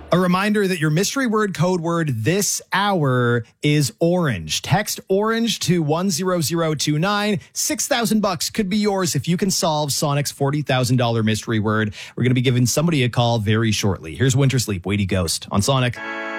A reminder that your mystery word code word this hour is orange. Text orange to 10029. $6,000 could be yours if you can solve Sonic's $40,000 mystery word. We're going to be giving somebody a call very shortly. Here's Winter Sleep, Weighty Ghost on Sonic.